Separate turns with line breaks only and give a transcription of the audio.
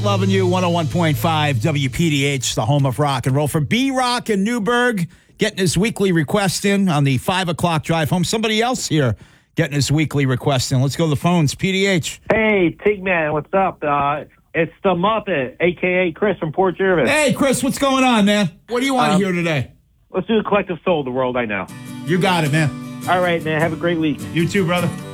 Loving you, 101.5 WPDH, the home of rock and roll. For B-Rock in Newburgh, getting his weekly request in on the 5 o'clock drive home. Somebody else here getting his weekly request in. Let's go to the phones. PDH.
Hey, Tigman, what's up? It's the Muppet, a.k.a. Chris from Port Jervis.
Hey, Chris, what's going on, man? What do you want to hear today?
Let's do the Collective Soul, The World I Know.
You got it, man.
All right, man. Have a great week.
You too, brother.